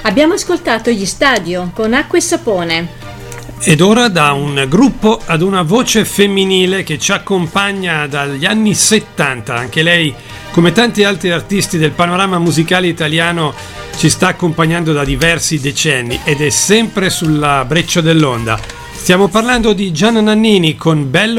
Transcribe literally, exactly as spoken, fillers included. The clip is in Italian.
Abbiamo ascoltato gli Stadio con Acqua e Sapone. Ed ora da un gruppo ad una voce femminile che ci accompagna dagli anni settanta. Anche lei, come tanti altri artisti del panorama musicale italiano, ci sta accompagnando da diversi decenni ed è sempre sulla breccia dell'onda. Stiamo parlando di Gianna Nannini con Bello